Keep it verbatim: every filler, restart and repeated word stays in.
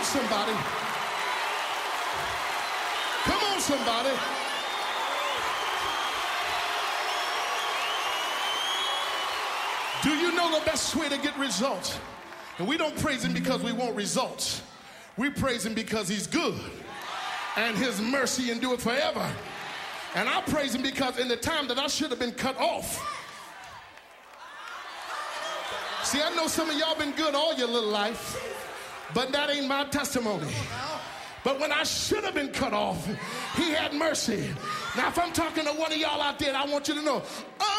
on, somebody. Come on, somebody. Do you know the best way to get results? And we don't praise him because we want results. We praise him because he's good. And his mercy endureth forever. And I praise him because in the time that I should have been cut off. See, I know some of y'all been good all your little life, but that ain't my testimony. But when I should have been cut off, he had mercy. Now, if I'm talking to one of y'all out there, I want you to know,